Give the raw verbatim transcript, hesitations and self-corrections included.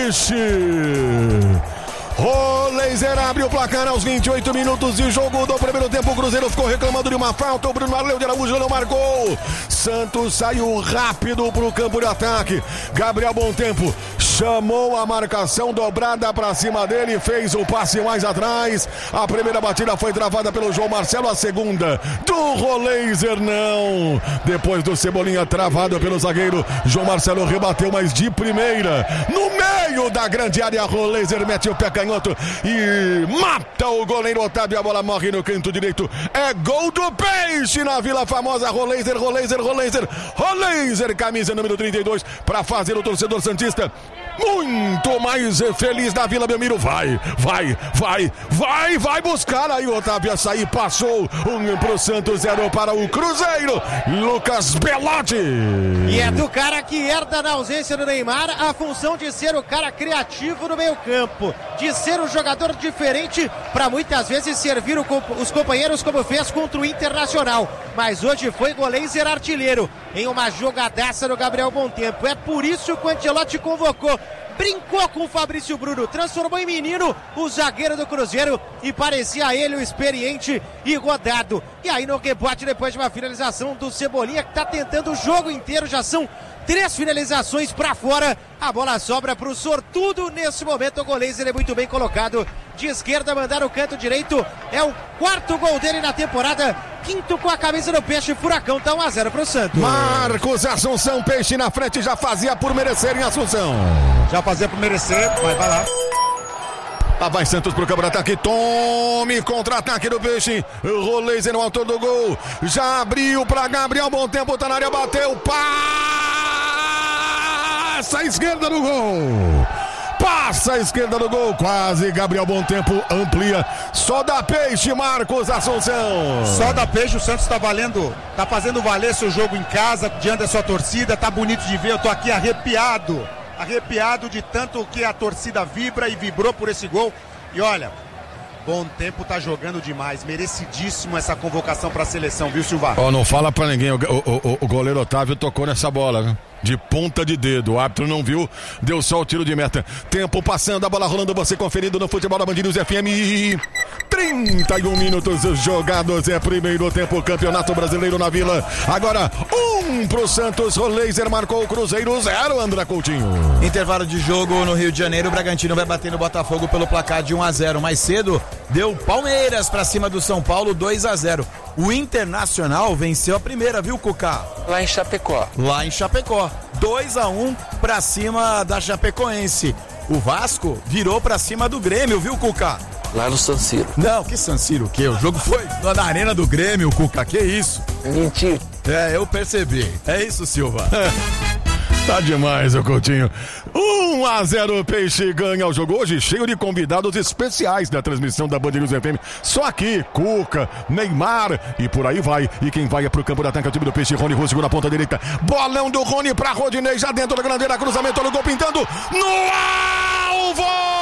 Peixe. Roleiser abre o placar aos vinte e oito minutos de jogo do primeiro tempo. O Cruzeiro ficou reclamando de uma falta. O Bruno Arleu de Araújo não marcou. Santos saiu rápido para o campo de ataque. Gabriel Bontempo chamou a marcação dobrada para cima dele, fez o passe mais atrás. A primeira batida foi travada pelo João Marcelo, a segunda do Roleiser não. Depois do Cebolinha travado pelo zagueiro, João Marcelo rebateu, mas de primeira, no meio da grande área. Roleiser mete o pé canhoto e mata o goleiro Otávio. A bola morre no canto direito. É gol do Peixe na Vila Famosa. Roleiser, Roleiser, Roleiser, Roleiser, camisa número trinta e dois, para fazer o torcedor santista muito mais feliz da Vila Belmiro. Vai, vai, vai, vai, vai buscar aí o Otávio. Açaí passou um pro Santos, zero para o Cruzeiro. Lucas Belotti. E é do cara que herda na ausência do Neymar a função de ser o cara criativo no meio campo, de ser um jogador diferente para muitas vezes servir o, os companheiros como fez contra o Internacional. Mas hoje foi Roleiser artilheiro em uma jogadaça do Gabriel Bontempo. É por isso que o Ancelotti convocou. Brincou com o Fabrício Bruno, transformou em menino o zagueiro do Cruzeiro e parecia ele o experiente e rodado. E aí no rebote, depois de uma finalização do Cebolinha, que está tentando o jogo inteiro, já são três finalizações para fora, a bola sobra para o sortudo nesse momento. O Roleiser é muito bem colocado de esquerda, mandar o canto direito, é o quarto gol dele na temporada, quinto com a camisa do Peixe. Furacão tá um a zero pro Santos. Marcos Assunção, Peixe na frente, já fazia por merecer em Assunção. Já fazia por merecer, vai, vai lá. Lá vai Santos pro campo de ataque, tome contra-ataque do Peixe. Roleiser no autor do gol, já abriu pra Gabriel Bontempo, tá na área, bateu, passa a esquerda do gol. Passa a esquerda do gol, quase Gabriel Bontempo amplia. Só da Peixe, Marcos Assunção. Só da Peixe, o Santos tá valendo, tá fazendo valer seu jogo em casa, diante da sua torcida, tá bonito de ver, eu tô aqui arrepiado. Arrepiado de tanto que a torcida vibra e vibrou por esse gol. E olha, Bontempo tá jogando demais, merecidíssimo essa convocação pra seleção, viu, Silva? Ó, oh, não fala pra ninguém, o, o, o, o goleiro Otávio tocou nessa bola, viu? De ponta de dedo, o árbitro não viu, deu só o tiro de meta. Tempo passando, a bola rolando, você conferindo no futebol da Band News F M. trinta e um minutos jogados, é primeiro tempo, Campeonato Brasileiro na Vila. Agora, um pro Santos, Roleiser marcou o Cruzeiro, zero, André Coutinho. Intervalo de jogo no Rio de Janeiro, o Bragantino vai bater no Botafogo pelo placar de um a zero. Mais cedo, deu Palmeiras pra cima do São Paulo, dois a zero. O Internacional venceu a primeira, viu, Cuca? Lá em Chapecó. Lá em Chapecó, dois a um pra cima da Chapecoense. O Vasco virou pra cima do Grêmio, viu, Cuca? Lá no San Siro. Não, que San Siro o quê? O jogo foi na Arena do Grêmio, Cuca, que isso? Mentira. É, eu percebi. É isso, Silva. Tá demais, o Coutinho. um a zero, Peixe ganha o jogo hoje, cheio de convidados especiais da transmissão da Band News F M. Só aqui, Cuca, Neymar e por aí vai. E quem vai é pro campo da ataque, é o time do Peixe. Rony Russo na ponta direita. Bolão do Rony pra Rodinei, já dentro da grandeira, cruzamento, olha o gol pintando no alvo!